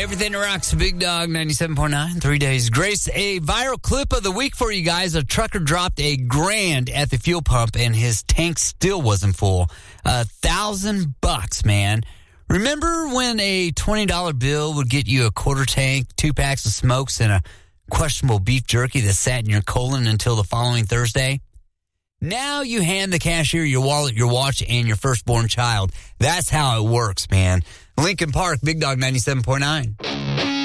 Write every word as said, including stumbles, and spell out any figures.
Everything that rocks, Big Dog ninety-seven point nine, three days grace. A viral clip of the week for you guys. A trucker dropped a grand at the fuel pump and his tank still wasn't full. A thousand bucks, man. Remember when a twenty dollar bill would get you a quarter tank, two packs of smokes, and a questionable beef jerky that sat in your colon until the following Thursday? Now you hand the cashier your wallet, your watch, and your firstborn child. That's how it works, man. Lincoln Park, Big Dog ninety-seven point nine.